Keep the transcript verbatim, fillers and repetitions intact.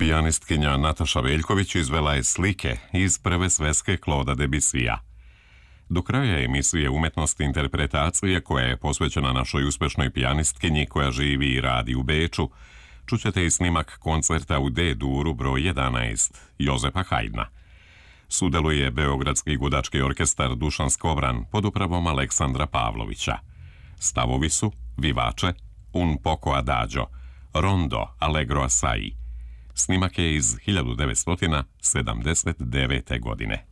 Pijanistkinja Nataša Veljković izvela je slike iz prve sveske Claudea Debussija. Do kraja emisije Umetnost interpretacije, koja je posvećena našoj uspešnoj pijanistkinji koja živi i radi u Beču, čućete i snimak koncerta u D-duru broj jedanaest Jozefa Haydna. Sudeluje Beogradski gudački orkestar Dušan Skovran pod upravom Aleksandra Pavlovića. Stavovi su Vivace, Un poco adagio, Rondo Allegro assai. Snimak je iz hiljadu devetsto sedamdeset devete. godine.